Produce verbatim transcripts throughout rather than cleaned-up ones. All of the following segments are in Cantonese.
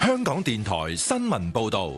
香港電台新聞報道。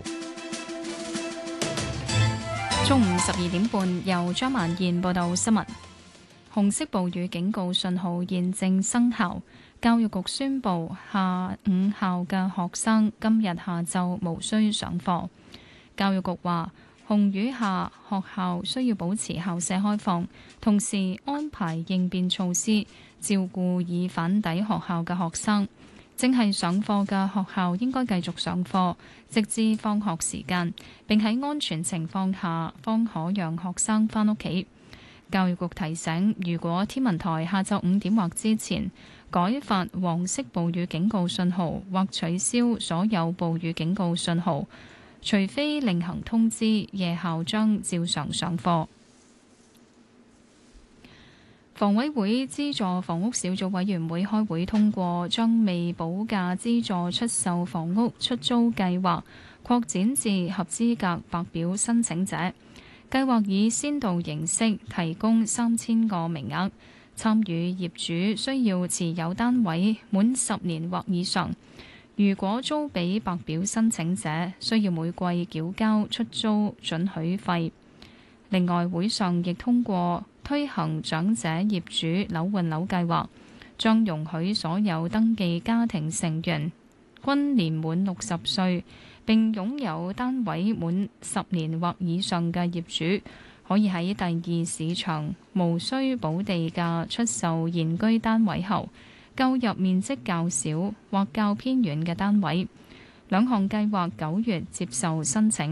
中午十二點半，由張萬燕報道新聞。紅色暴雨警告信號現正生效，教育局宣布下午校嘅學生今日下晝無需上課。教育局話，紅雨下學校需要保持校舍開放，同時安排應變措施，照顧已返抵學校嘅學生。正係上課嘅學校應該繼續上課，直至放學時間，並喺安全情況下方可讓學生返屋企。教育局提醒，如果天文台下晝五點或之前改發黃色暴雨警告信號，或取消所有暴雨警告信號，除非另行通知，夜校將照常上課。房委會資助房屋小組委員會開會通過，將未補價資助出售房屋出租計劃擴展至合資格白表申請者。計劃以先導形式提供三千個名額，參與業主需要持有單位滿十年或以上。如果租俾白表申請者，需要每季繳交出租准許費。另外，會上亦通過推行長者業主樓換樓計劃，將容許所有登記家庭成員均年滿六十歲並擁有單位滿十年或以上嘅業主，可以喺第二市場無需補地價出售現居單位後，購入面積較小或較偏遠嘅單位。兩項計劃九月接受申請。